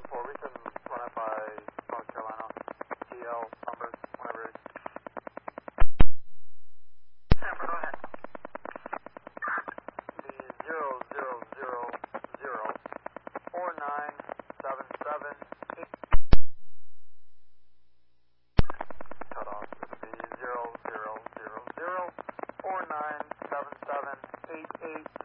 4, we can run it by North Carolina. GL numbers, whenever it is. Sample, go ahead. The 00004977 cut off. This would be 0000497788.